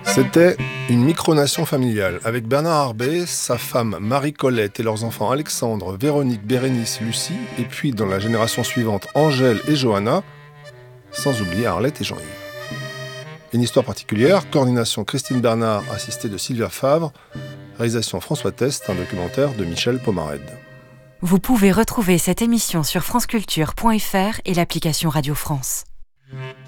C'était une micronation familiale avec Bernard Arbet, sa femme Marie-Colette et leurs enfants Alexandre, Véronique, Bérénice, Lucie, et puis dans la génération suivante Angèle et Johanna, sans oublier Arlette et Jean-Yves. Une histoire particulière, coordination Christine Bernard, assistée de Sylvia Favre, réalisation François Test, un documentaire de Michel Pomarède. Vous pouvez retrouver cette émission sur franceculture.fr et l'application Radio France.